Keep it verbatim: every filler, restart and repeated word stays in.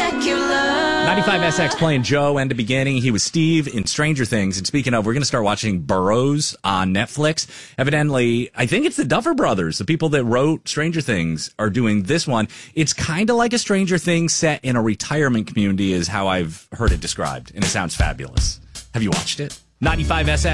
ninety-five S X playing Joe and the beginning. He was Steve in Stranger Things. And speaking of, we're going to start watching Burrows on Netflix. Evidently, I think it's the Duffer Brothers, the people that wrote Stranger Things, are doing this one. It's kind of like a Stranger Things set in a retirement community is how I've heard it described. And it sounds fabulous. Have you watched it? ninety-five S X.